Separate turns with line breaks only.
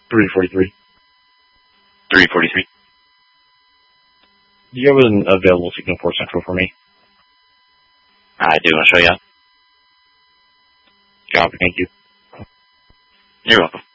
343.
343.
Do you have an available signal for Central for me?
I do. I'll show you.
Copy, thank you.
You're welcome.